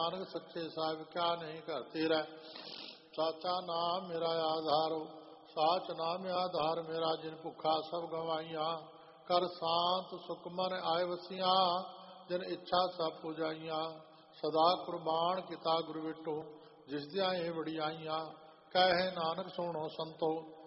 ਨਾਨਕ ਸੱਚੇ ਸਾਹਿਬ ਕਿਆ ਨਹੀਂ ਘਰ ਤੇਰਾ। ਸਾਚਾ ਨਾਮ ਮੇਰਾ ਆਧਾਰੋ, ਸਾਚ ਨਾਮ ਆਧਾਰ ਮੇਰਾ। ਜਿਨ ਭੁੱਖਾ ਸਭ ਗਵਾਈਆਂ, ਕਰ ਸ਼ਾਂਤ ਸੁਖ ਮਨ ਆਏ ਵਸੀਆਂ। ਜਿਨ ਇੱਛਾ ਸਭ ਪੁਜਾਈਆਂ, ਸਦਾ ਕੁਰਬਾਨ ਕੀਤਾ ਗੁਰ ਵਿਟੋ। ਜਿਸ ਦੀਆਂ ਇਹ ਵਡਿਆਈਆਂ, ਕਹੇ ਨਾਨਕ ਸੁਣੋ ਸੰਤੋ।